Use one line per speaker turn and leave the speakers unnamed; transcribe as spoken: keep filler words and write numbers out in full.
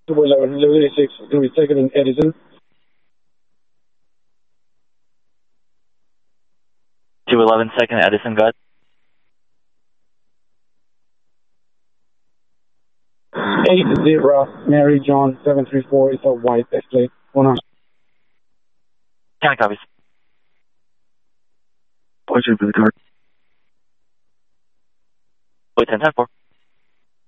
two eleven, Liberty six, going to be taken in Edison.
two eleven, second Edison, go ahead.
eight zero, Mary John seven three four, it's a white X-plate. One on.
County copies.
Watching for the car.
Wait, ten ten four.